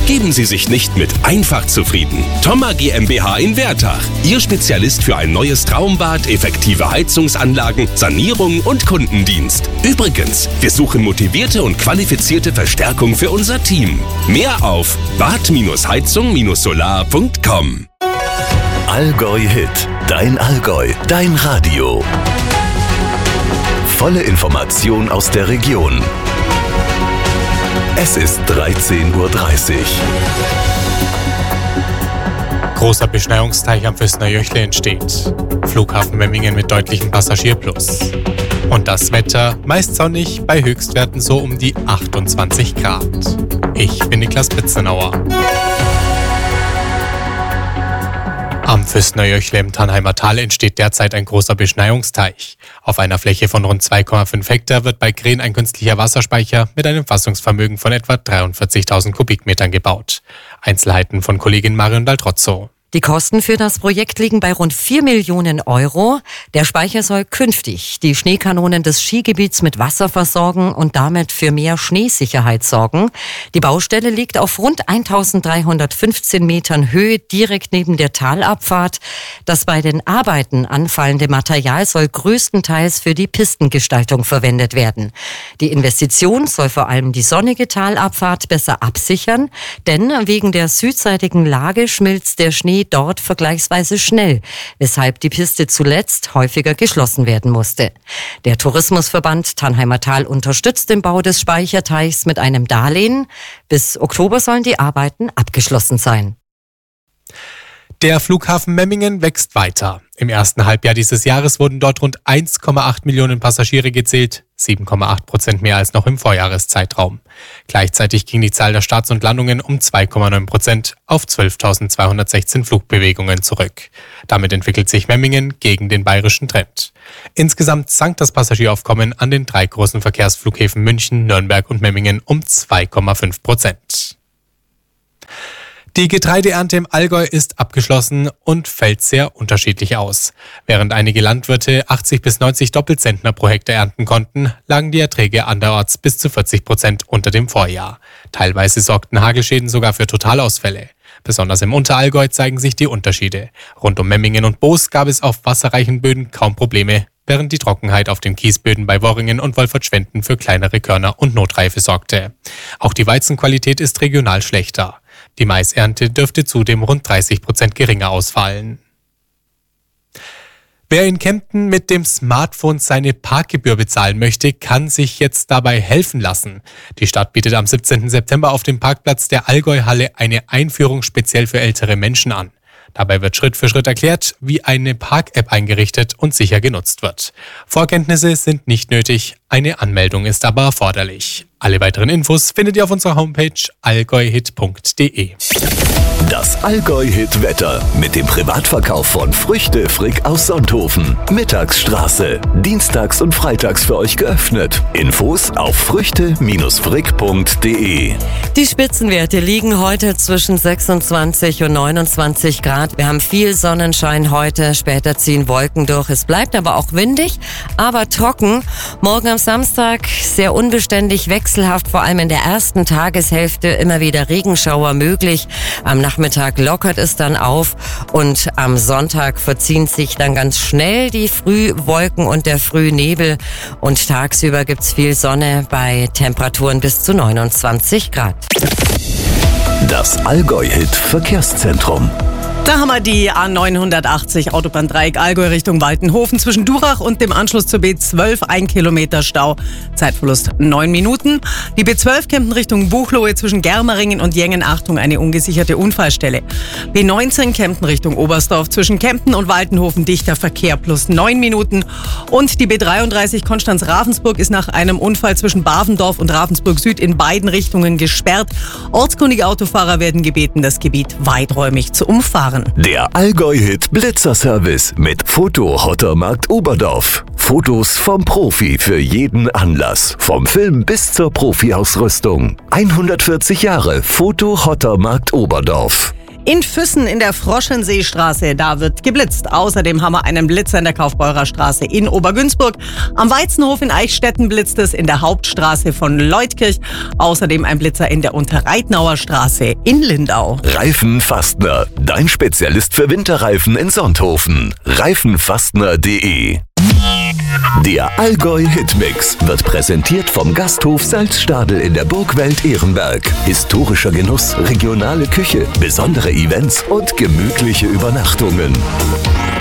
Geben Sie sich nicht mit einfach zufrieden. Thoma GmbH in Wertach. Ihr Spezialist für ein neues Traumbad, effektive Heizungsanlagen, Sanierung und Kundendienst. Übrigens, wir suchen motivierte und qualifizierte Verstärkung für unser Team. Mehr auf bad-heizung-solar.com. Allgäu Hit. Dein Allgäu. Dein Radio. Volle Information aus der Region. Es ist 13:30 Uhr. Großer Beschneiungsteich am Füßner Jöchle entsteht. Flughafen Memmingen mit deutlichem Passagierplus. Und das Wetter meist sonnig, bei Höchstwerten so um die 28 Grad. Ich bin Niklas Bitzenauer. Am Füßner Jöchle im Tannheimer Tal entsteht derzeit ein großer Beschneiungsteich. Auf einer Fläche von rund 2,5 Hektar wird bei Green ein künstlicher Wasserspeicher mit einem Fassungsvermögen von etwa 43.000 Kubikmetern gebaut. Einzelheiten von Kollegin Marion Daltrozzo. Die Kosten für das Projekt liegen bei rund 4 Millionen Euro. Der Speicher soll künftig die Schneekanonen des Skigebiets mit Wasser versorgen und damit für mehr Schneesicherheit sorgen. Die Baustelle liegt auf rund 1315 Metern Höhe direkt neben der Talabfahrt. Das bei den Arbeiten anfallende Material soll größtenteils für die Pistengestaltung verwendet werden. Die Investition soll vor allem die sonnige Talabfahrt besser absichern, denn wegen der südseitigen Lage schmilzt der Schnee dort vergleichsweise schnell, weshalb die Piste zuletzt häufiger geschlossen werden musste. Der Tourismusverband Tannheimer Tal unterstützt den Bau des Speicherteichs mit einem Darlehen. Bis Oktober sollen die Arbeiten abgeschlossen sein. Der Flughafen Memmingen wächst weiter. Im ersten Halbjahr dieses Jahres wurden dort rund 1,8 Millionen Passagiere gezählt, 7,8% mehr als noch im Vorjahreszeitraum. Gleichzeitig ging die Zahl der Starts und Landungen um 2,9% auf 12.216 Flugbewegungen zurück. Damit entwickelt sich Memmingen gegen den bayerischen Trend. Insgesamt sank das Passagieraufkommen an den 3 großen Verkehrsflughäfen München, Nürnberg und Memmingen um 2,5%. Die Getreideernte im Allgäu ist abgeschlossen und fällt sehr unterschiedlich aus. Während einige Landwirte 80 bis 90 Doppelzentner pro Hektar ernten konnten, lagen die Erträge anderorts bis zu 40% unter dem Vorjahr. Teilweise sorgten Hagelschäden sogar für Totalausfälle. Besonders im Unterallgäu zeigen sich die Unterschiede. Rund um Memmingen und Boos gab es auf wasserreichen Böden kaum Probleme, während die Trockenheit auf den Kiesböden bei Worringen und Wolfertschwenden für kleinere Körner und Notreife sorgte. Auch die Weizenqualität ist regional schlechter. Die Maisernte dürfte zudem rund 30% geringer ausfallen. Wer in Kempten mit dem Smartphone seine Parkgebühr bezahlen möchte, kann sich jetzt dabei helfen lassen. Die Stadt bietet am 17. September auf dem Parkplatz der Allgäuhalle eine Einführung speziell für ältere Menschen an. Dabei wird Schritt für Schritt erklärt, wie eine Park-App eingerichtet und sicher genutzt wird. Vorkenntnisse sind nicht nötig, eine Anmeldung ist aber erforderlich. Alle weiteren Infos findet ihr auf unserer Homepage allgäuhit.de. Das Allgäu-Hit-Wetter mit dem Privatverkauf von Früchte Frick aus Sonthofen. Mittagsstraße. Dienstags und freitags für euch geöffnet. Infos auf früchte-frick.de. Die Spitzenwerte liegen heute zwischen 26 und 29 Grad. Wir haben viel Sonnenschein heute. Später ziehen Wolken durch. Es bleibt aber auch windig, aber trocken. Morgen am Samstag sehr unbeständig, wechselhaft, vor allem in der ersten Tageshälfte immer wieder Regenschauer möglich. Am Nachmittag lockert es dann auf und am Sonntag verziehen sich dann ganz schnell die Frühwolken und der Frühnebel und tagsüber gibt's viel Sonne bei Temperaturen bis zu 29 Grad. Das Allgäu-Hit Verkehrszentrum. Da haben wir die A980 Autobahndreieck Allgäu Richtung Waltenhofen zwischen Durach und dem Anschluss zur B12 1 Kilometer Stau. Zeitverlust 9 Minuten. Die B12 Kempten Richtung Buchloe zwischen Germeringen und Jengen. Achtung, eine ungesicherte Unfallstelle. B19 Kempten Richtung Oberstdorf zwischen Kempten und Waltenhofen dichter Verkehr plus 9 Minuten. Und die B33 Konstanz-Ravensburg ist nach einem Unfall zwischen Bavendorf und Ravensburg Süd in beiden Richtungen gesperrt. Ortskundige Autofahrer werden gebeten, das Gebiet weiträumig zu umfahren. Der Allgäu-Hit Blitzerservice mit Foto Hottermarkt Oberdorf. Fotos vom Profi für jeden Anlass. Vom Film bis zur Profi-Ausrüstung. 140 Jahre Foto Hottermarkt Oberdorf. In Füssen in der Froschenseestraße, da wird geblitzt. Außerdem haben wir einen Blitzer in der Kaufbeurer Straße in Obergünzburg. Am Weizenhof in Eichstätten blitzt es, in der Hauptstraße von Leutkirch. Außerdem ein Blitzer in der Unterreitnauer Straße in Lindau. Reifenfastner, dein Spezialist für Winterreifen in Sonthofen. Reifenfastner.de. Der Allgäu-Hitmix wird präsentiert vom Gasthof Salzstadel in der Burgwelt Ehrenberg. Historischer Genuss, regionale Küche, besondere Events und gemütliche Übernachtungen.